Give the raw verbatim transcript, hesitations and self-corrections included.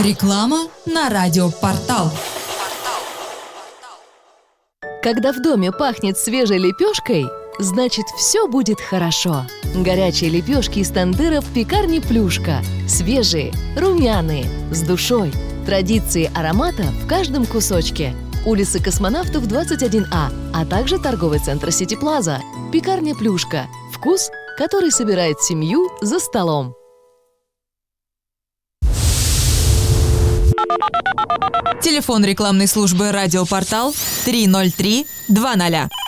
Реклама на радиопортал. Когда в доме пахнет свежей лепешкой, значит, все будет хорошо. Горячие лепешки из тандыра в пекарне «Плюшка». Свежие, румяные, с душой. Традиции аромата в каждом кусочке. Улица Космонавтов, двадцать один А, а также торговый центр «Сити Плаза». Пекарня «Плюшка». Вкус, который собирает семью за столом. Телефон рекламной службы «Радиопортал» три ноль три два ноль.